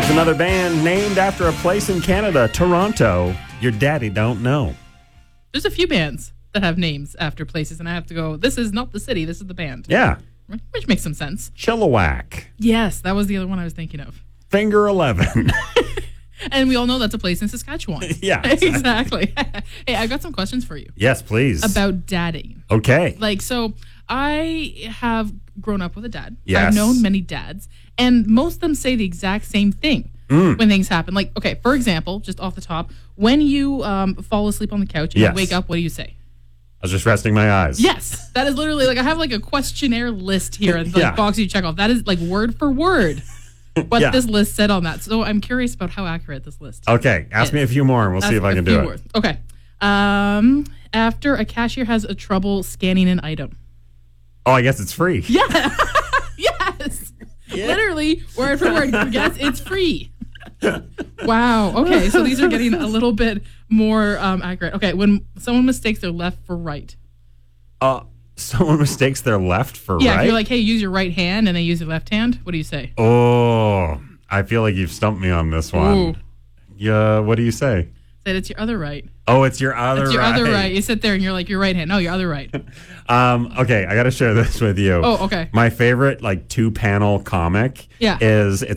There's another band named after a place in Canada, Toronto. Your daddy don't know. There's a few bands that have names after places, and I have to go, this is not the city, this is the band. Yeah. Which makes some sense. Chilliwack. Yes, that was the other one I was thinking of. Finger 11. And we all know that's a place in Saskatchewan. Yeah. Exactly. Hey, I got some questions for you. Yes, please. About dadding. Okay. Like, so I have grown up with a dad. Yes. I've known many dads, and most of them say the exact same thing when things happen. Like, okay, for example, just off the top, when you fall asleep on the couch and Yes. you wake up, what do you say? I was just resting my eyes. Yes, that is literally like I have like a questionnaire list here in the Yeah. box you check off. That is like word for word what Yeah. this list said on that. So I'm curious about how accurate this list. Okay. Ask me a few more and we'll see if I can do it. Okay. After a cashier has a trouble scanning an item. Oh, I guess it's free. Yeah. Yes. Literally, word for word. Yes, it's free. Wow. Okay, so these are getting a little bit more accurate. Okay, when someone mistakes their left for right. Someone mistakes their left for Yeah, right? if you're like, hey, use your right hand, and they use their left hand, what do you say? Oh, I feel like you've stumped me on this one. Ooh. Yeah, what do you say? Said it's your other right. Oh, it's your other It's your right. other right. You sit there and you're like, your right hand. No, your other right. Okay, I got to share this with you. Oh, okay. My favorite, like, 2-panel comic Yeah. is